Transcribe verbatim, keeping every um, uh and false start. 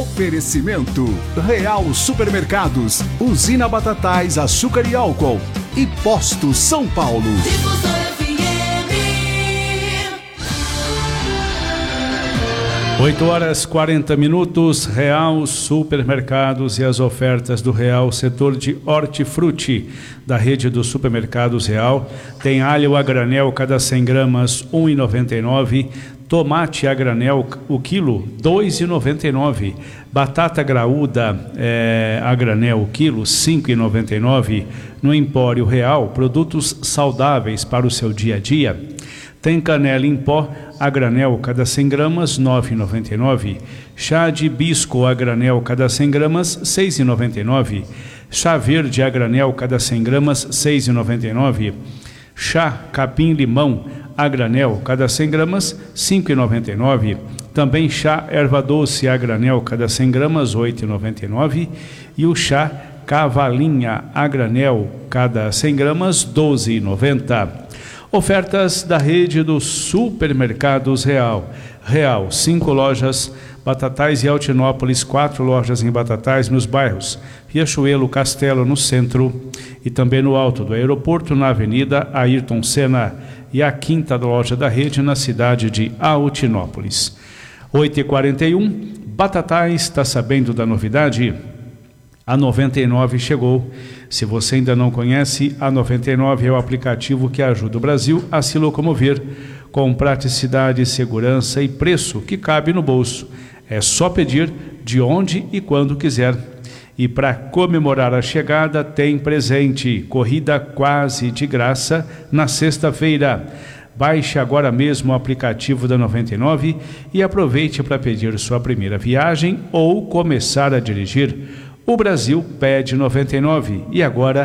Oferecimento Real Supermercados, Usina Batatais, Açúcar e Álcool e Posto São Paulo. oito horas e quarenta minutos, Real Supermercados e as ofertas do Real setor de hortifruti da rede dos supermercados Real. Tem alho a granel cada cem gramas um real e noventa e nove centavos, tomate a granel o quilo dois reais e noventa e nove centavos, batata graúda é, a granel o quilo cinco reais e noventa e nove centavos. No Empório Real, produtos saudáveis para o seu dia a dia. Tem canela em pó a granel cada cem gramas nove reais e noventa e nove centavos. Chá de hibisco a granel cada cem gramas seis reais e noventa e nove centavos. Chá verde a granel cada cem gramas seis reais e noventa e nove centavos. Chá capim-limão a granel cada cem gramas cinco reais e noventa e nove centavos. Também chá erva doce a granel cada cem gramas oito reais e noventa e nove centavos. E o chá cavalinha a granel cada cem gramas doze reais e noventa centavos. Ofertas da rede dos supermercados Real. Real, cinco lojas, Batatais e Altinópolis, quatro lojas em Batatais, nos bairros Riachuelo, Castelo, no centro e também no alto do aeroporto, na Avenida Ayrton Senna, e a quinta loja da rede na cidade de Altinópolis. oito e quarenta e um, Batatais, está sabendo da novidade? A noventa e nove chegou. Se você ainda não conhece, a noventa e nove é o aplicativo que ajuda o Brasil a se locomover com praticidade, segurança e preço que cabe no bolso. É só pedir de onde e quando quiser. E para comemorar a chegada, tem presente, corrida quase de graça na sexta-feira. Baixe agora mesmo o aplicativo da noventa e nove e aproveite para pedir sua primeira viagem ou começar a dirigir. O Brasil pede noventa e nove e agora